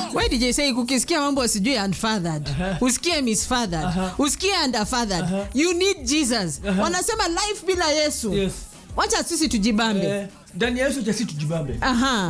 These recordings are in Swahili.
Why did you say kukisikia mambo sijui unfathered, usikie misfathered, usikie underfathered, you need Jesus. Wanasema life bila Yesu. Yes. Wacha sisi tujibambe. Ndani Yesu cha sisi tujibambe.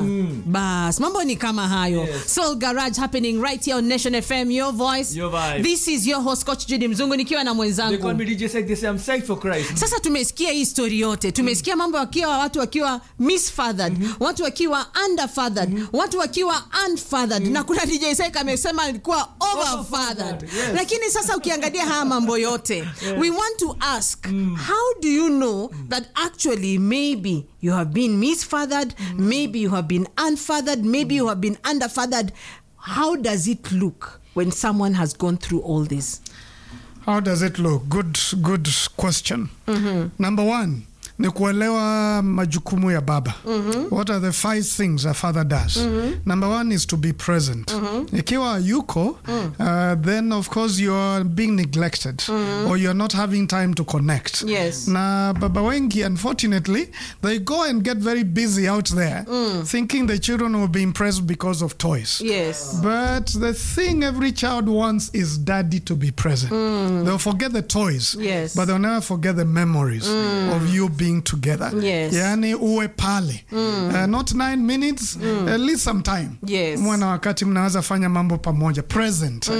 Bas, mambo ni kama hayo. Yes. Soul Garage happening right here on Nation FM, your voice. Your vibe. This is your host Coach Judy Mzungu nikiwa na mwenzangu. They call me DJ Sek, they say I'm psyched for Christ. Sasa tumesikia hii story yote. Tumesikia mambo wakiwa watu wakiwa misfathered, watu wakiwa underfathered, watu wakiwa unfathered. Na kuna DJ Sek amesema alikuwa overfathered. Yes. Lakini sasa ukiangalia haya mambo yote, we want to ask, how do you know that actually maybe you have been misfathered, maybe you have been unfathered, maybe you have been underfathered? How does it look when someone has gone through all this? How does it look? Good question. Number one, ni kuelewa majukumu ya baba. What are the 5 things a father does? Number 1 is to be present. Ikiwa yuko, then of course you are being neglected, or you are not having time to connect. Yes. Na baba wengi, unfortunately, they go and get very busy out there, thinking the children will be impressed because of toys. Yes. But the thing every child wants is daddy to be present. They'll forget the toys, Yes. but they'll never forget the memories of you being together. Yes. Yani uwe pale. Not 9 minutes, at least some time. Yes. Mwana wakati mnaweza fanya mambo pamoja. Present.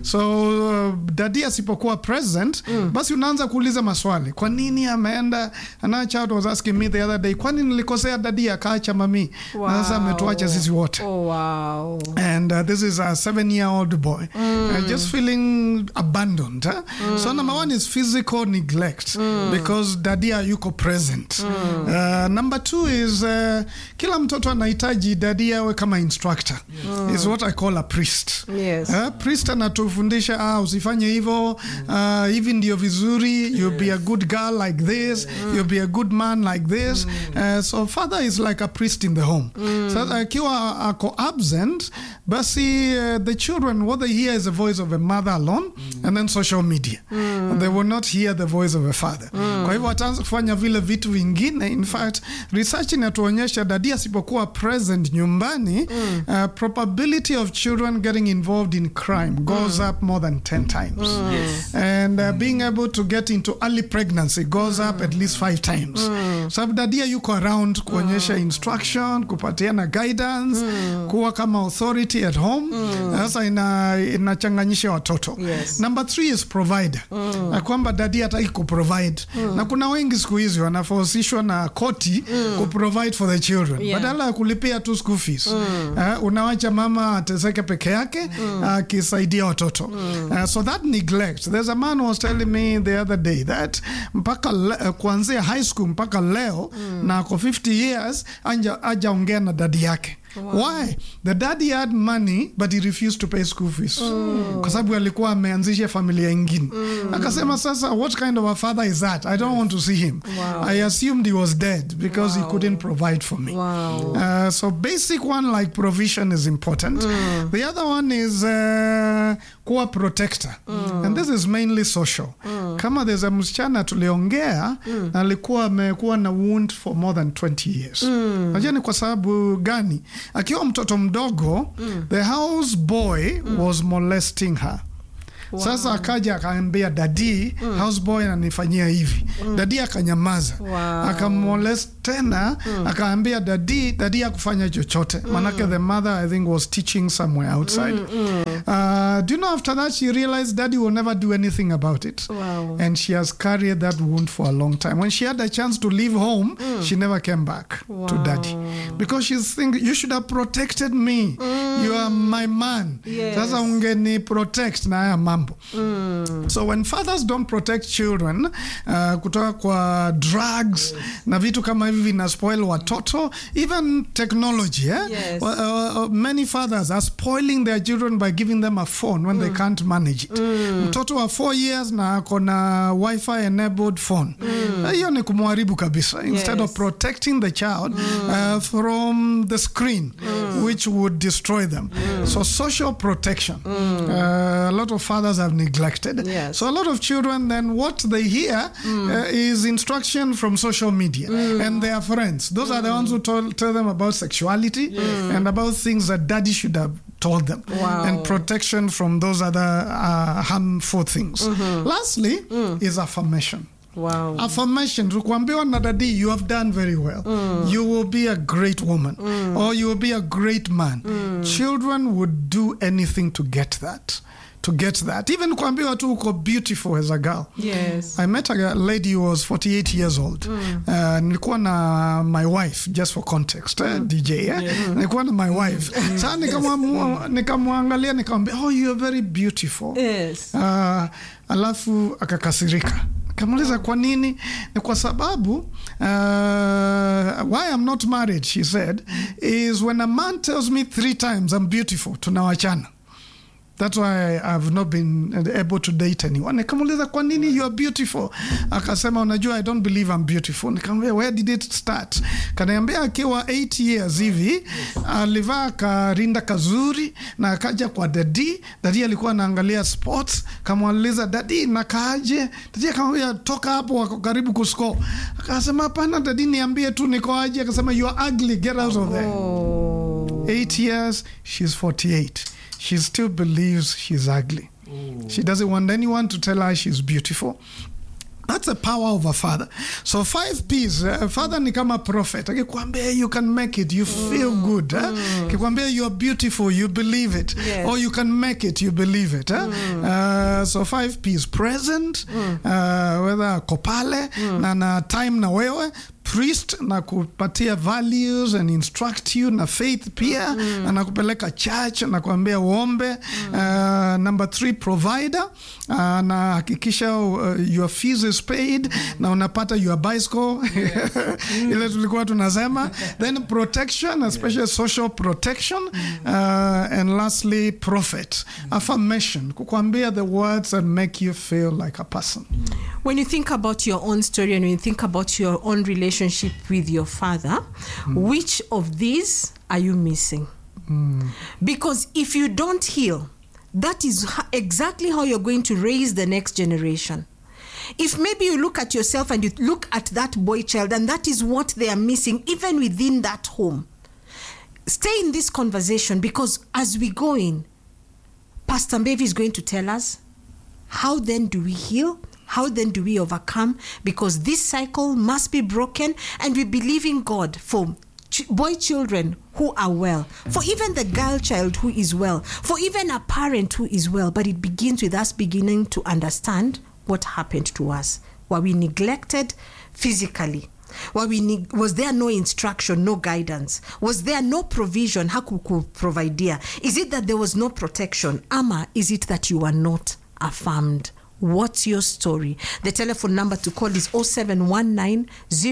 So, daddy asipokuwa present, basi unaanza kuuliza maswali. Kwa nini ameenda? Another child was asking me the other day, kwa nini nilikosea daddy akaacha mami? Wow. Na sasa ametuacha sisi wote. Oh, wow. And this is a 7-year-old boy, just feeling abandoned. So number 1 is physical neglect, because daddy yuko present. Number 2 is kila mtoto anahitaji daddy awe kama instructor. Is what I call a priest. Yes. Priest anatufundisha usifanye hivyo, hivi ndio vizuri, you'll be a good girl like this, you'll be a good man like this. So father is like a priest in the home. So akiwa ako absent, basi the children, what they hear is the voice of a mother alone, and then social media. They will not hear the voice of a father. Kwa hivyo wataanza kufanya vile vitu vingine. In fact, research inatuonyesha daddy asipokuwa present nyumbani, probability of children getting involved in crime goes up more than 10 times. And being able to get into early pregnancy goes up at least 5 times. So daddy yuko around kuonyesha instruction, kupatiana guidance, kuwa kama authority at home. Sasa inachanganyisha watoto. Yes. Number 3 is provider. Kwamba daddy hataki kuprovide. Na kuna wengi siku hizi wanaforcishwa na koti kuprovide for the children. Badala ya kulipia tu school fees. Unawacha mama ateseke peke yake akisaidia watoto. So that neglect. There's a man who was telling me the other day that mpaka kuanzia high school mpaka leo na ako 50 years hajaongea na daddy yake. Wow. Why? The daddy had money but he refused to pay school fees. Kwa sababu alikuwa ameanzisha familia ingine. Akasema sasa, what kind of a father is that? I don't want to see him. Wow. I assumed he was dead because he couldn't provide for me. Wow. So basic one like provision is important. The other one is kuwa protector. And this is mainly social. Kama there's a msichana tuliongea, alikuwa amekuwa na wound for more than 20 years. Najua ni kwa sababu gani? Akiwa mtoto mdogo, the house boy was molesting her. Wow. Sasa akaja akaambia daddy, houseboy ananifanyia hivi. Daddy akanyamaza. Wow. Akamolest tena, akaambia daddy hakufanya chochote. Manake the mother I think was teaching somewhere outside. Do you know after that she realized daddy will never do anything about it. Wow. And she has carried that wound for a long time. When she had a chance to leave home, she never came back to daddy. Because she's thinking, you should have protected me. You are my man. Yes. Sasa ungeni protect na haya mambo. So when fathers don't protect children, kutoka kwa drugs na vitu kama hivi vina spoil watoto, even technology, Yes. Many fathers are spoiling their children by giving them a phone when they can't manage it. Mtoto wa 4 years na ako na wifi enabled phone. Hiyo ni kumharibu kabisa. Instead of protecting the child from the screen, which would destroy them. So social protection. A lot of fathers have neglected. Yes. So a lot of children, then what they hear is instruction from social media and their friends. Those are the ones who tell them about sexuality and about things that daddy should have told them. Wow. And protection from those other harmful things. Lastly is affirmation. Wow. Affirmation, tukuambiwa na dadi, you have done very well. You will be a great woman. Or you will be a great man. Children would do anything to get that. Even kuambiwa tu uko beautiful as a girl. Yes. I met a lady who was 48 years old. Nilikuwa na my wife, just for context, DJ. Nilikuwa na my wife. Sasa nikamwangalia nikamwambia, oh, you are very beautiful. Yes. Alafu akakasirika. Kamuliza kwa nini? Ni kwa sababu why I'm not married, she said, is when a man tells me 3 times I'm beautiful, tunawachana. That's why I've not been able to date anyone. Nikamuliza kwa nini you are beautiful? Akasema unajua I don't believe I'm beautiful. Nikamwambia where did it start? Kaniambia akiwa 8 years hivi alivaa karinda kazuri na akaja kwa daddy alikuwa anaangalia sports. Kamuuliza daddy nakaaje? Daddy akamwambia toka hapo, wako karibu kuscore. Akasema hapana daddy, niambie tu niko aje. Akasema you are ugly, get out of there. 8 years, she's 48. She still believes she's ugly. She doesn't want anyone to tell her she's beautiful. That's the power of a father. So 5 P's. Father ni kama prophet. Akikwambia you can make it, you feel good. Akikwambia you are beautiful, you believe it. Yes. Or you can make it, you believe it. So 5 P's. Present, whether kopale, na time na wewe. Priest, na kupatia values and instruct you, na faith pia, na kupeleka church, na kuambia uombe. Number 3, provider, na hakikisha your fees is paid, na unapata your bicycle. Ile tulikuwa tunasema. Then protection, especially social protection. And lastly, prophet. Affirmation, kukwambia the words that make you feel like a person. When you think about your own story and when you think about your own relationship with your father, which of these are you missing? Because if you don't heal, that is exactly how you're going to raise the next generation. If maybe you look at yourself and you look at that boy child and that is what they are missing, even within that home, stay in this conversation, because as we go in, Pastor Mbevi is going to tell us, how then do we heal? How then do we overcome? Because this cycle must be broken, and we believe in God for boy children who are well, for even the girl child who is well, for even a parent who is well. But it begins with us beginning to understand what happened to us. Were we neglected physically? Was there no instruction, no guidance? Was there no provision? Hakukuprovidea? Is it that there was no protection? Ama, is it that you were not affirmed? What's your story? The telephone number to call is 0719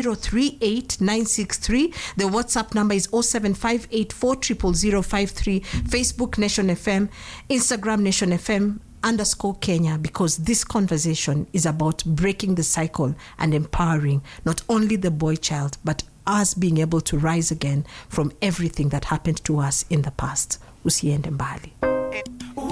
038 963. The WhatsApp number is 07584 00053. Facebook Nation FM, Instagram Nation FM _Kenya, because this conversation is about breaking the cycle and empowering not only the boy child, but us being able to rise again from everything that happened to us in the past. Usiende mbali.